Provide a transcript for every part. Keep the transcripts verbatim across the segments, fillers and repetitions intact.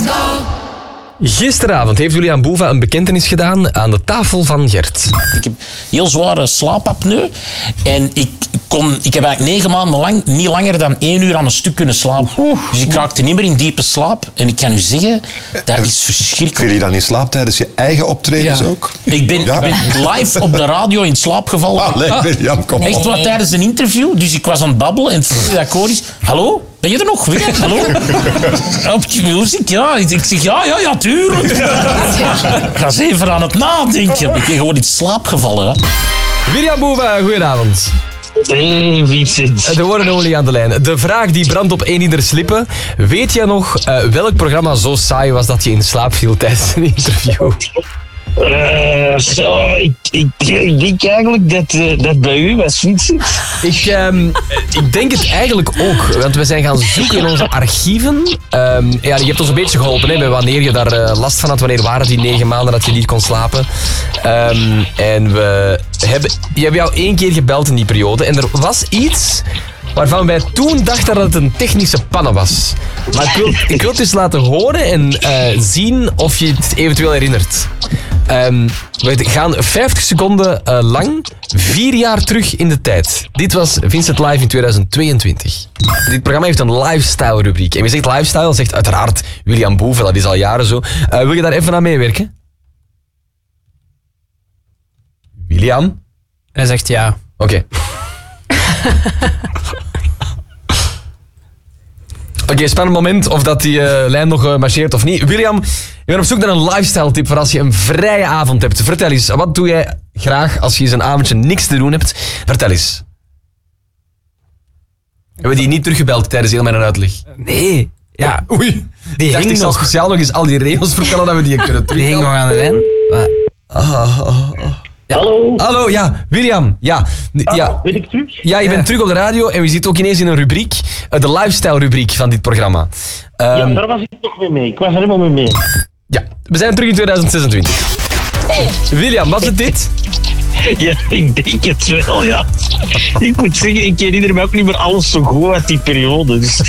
Gisteravond heeft William Boeva een bekentenis gedaan aan de tafel van Gert. Ik heb heel zware slaapapneu. En ik, kon, ik heb eigenlijk negen maanden lang niet langer dan één uur aan een stuk kunnen slapen. Dus ik raakte niet meer in diepe slaap. En ik kan u zeggen, dat is verschrikkelijk. Viel je dan in slaap tijdens je eigen optredens Ja. ook? Ik ben, Ja. ik ben live op de radio in slaap gevallen. Ah, nee, William, kom Echt op. wat tijdens een interview. Dus ik was aan het babbelen en het volgende dat ik hoor is... Hallo? Ben je er nog? Weer? Hallo? Op je muziek, ja. Ik zeg, ja, ja, ja, tuurlijk. Ik ga eens even aan het nadenken. Ik ben gewoon in slaap gevallen. Hè. William Boeva, goedenavond. Hey Vincent. De worden only aan de lijn. De vraag die brandt op één ieder slippen. Weet jij nog uh, welk programma zo saai was dat je in slaap viel tijdens een interview? Uh, zo, ik, ik, ik denk eigenlijk dat uh, dat bij u was, Vincent. Ik, um, ik denk het eigenlijk ook, want we zijn gaan zoeken in onze archieven. Um, ja, je hebt ons een beetje geholpen hè, bij wanneer je daar uh, last van had, wanneer waren die negen maanden dat je niet kon slapen. Um, en we hebben, je hebt jou één keer gebeld in die periode en er was iets waarvan wij toen dachten dat het een technische panne was. Maar ik wil, ik wil het dus laten horen en uh, zien of je het eventueel herinnert. Um, we gaan vijftig seconden uh, lang, vier jaar terug in de tijd. Dit was Vincent Live in tweeduizend tweeëntwintig. Dit programma heeft een lifestyle rubriek. En wie zegt lifestyle, zegt uiteraard William Boeva, dat is al jaren zo. Uh, wil je daar even aan meewerken? William? Hij zegt ja. Oké. Okay. Oké, okay, spannend moment of dat die uh, lijn nog uh, marcheert of niet. William, je bent op zoek naar een lifestyle tip voor als je een vrije avond hebt. Vertel eens, wat doe jij graag als je eens een avondje niks te doen hebt? Vertel eens. Hebben we die niet teruggebeld tijdens heel mijn uitleg? Nee. Ja. Oei. Die Ik dacht, hing ik zal nog. speciaal nog eens al die regels vertellen dat we die kunnen Die hing terugbellen. nog aan de lijn. Maar- Oh, oh, oh. Ja. Hallo. Hallo, ja, William. Ja, ja. Ben ik terug? Ja, je bent terug op de radio en we zitten ook ineens in een rubriek, uh, de lifestyle rubriek van dit programma. Um, Ja, daar was ik toch mee mee. Ik was er helemaal mee mee. ja, we zijn terug in tweeduizend zesentwintig. William, wat is dit? Ja, ik denk het wel, ja. Ik moet zeggen, ik herinner me ook niet meer alles zo goed uit die periode. Dus.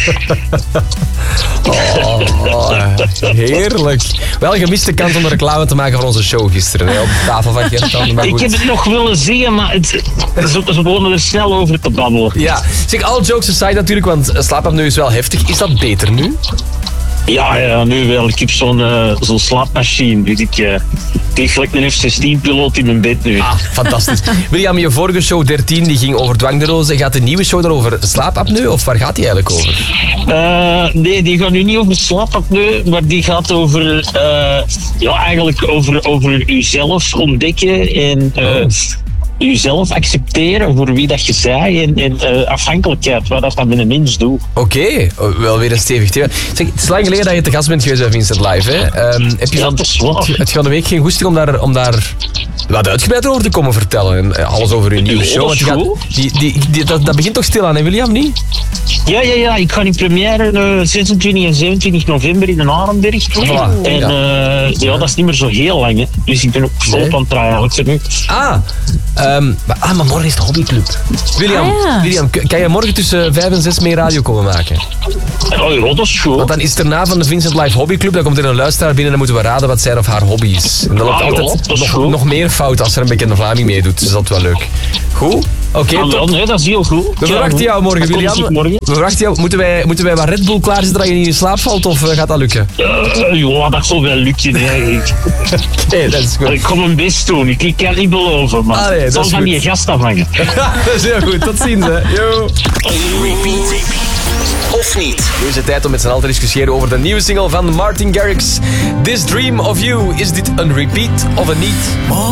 Oh, heerlijk. Wel gemiste kans om reclame te maken voor onze show gisteren, hè, op de tafel van Gert. Maar Ik goed. heb het nog willen zeggen, maar het, ze, ze begonnen er snel over te babbelen. Ja, zeg, all jokes aside natuurlijk, want slaapapneu is wel heftig. Is dat beter nu? Ja, ja, nu wel. Ik heb zo'n uh, zo'n slaapmachine. Dus ik uh, kreeg gelijk een F zestien-piloot in mijn bed nu. Ah, fantastisch. William, je vorige show dertien die ging over dwangneurose. Gaat de nieuwe show dan over slaapapneu of waar gaat die eigenlijk over? Uh, nee, die gaat nu niet over slaapapneu, maar die gaat over, uh, ja, eigenlijk over, over uzelf ontdekken en uh, Oh. uzelf accepteren voor wie dat je zei en, en uh, afhankelijkheid, wat dat dan met een mens doet. Oké, okay. oh, wel weer een stevig thema. Zeg, het is lang geleden dat je te gast bent geweest bij Vincent Live. Hè? Um, heb je Ja, van, dat is waar. heb je van de week geen goesting om daar, om daar wat uitgebreider over te komen vertellen? En uh, alles over uw nieuwe Ja, show. dat is Want je gaat, die, die, die, dat, dat begint toch stil aan, hè William, niet? Ja, ja, ja. Ik ga in première uh, zesentwintig en zevenentwintig november in de Arenberg. Voilà, En ja. uh, ja, dat is niet meer zo heel lang. Hè. Dus ik ben ook volop Nee. aan het draaien nu. Ah, um, maar, ah, maar morgen is de hobbyclub. William, Ah, ja. William, k- kan je morgen tussen vijf en zes mee radio komen maken? Oh, ja, dat is goed. Want dan is er na van de Vincent Live Hobbyclub, dan komt er een luisteraar binnen en dan moeten we raden wat zijn of haar hobby is. En dan loopt Ah, ja, altijd dat is nog, goed. nog meer fout als er een bekende Vlaming meedoet. Dus dat is wel leuk. Goed? Oké, Ah, top. wel, nee, dat is heel goed. We verwachten jou morgen, Dan kom William. ik morgen. We verwachten jou. Moeten wij, moeten wij wat Red Bull klaarzetten dat je niet in slaap valt of uh, gaat dat lukken? Uh, ja, dat zal wel lukken. Hè. Ik, Nee, dat is goed. ik kom mijn best doen. Ik, ik kan het niet beloven, maar Ah, nee, het dat zal is van goed. die gast afhangen. Dat is heel goed. Tot ziens, hè. Yo. Repeat. Of niet? Nu is het tijd om met z'n allen te discussiëren over de nieuwe single van Martin Garrix. This Dream of You. Is dit een repeat of een niet?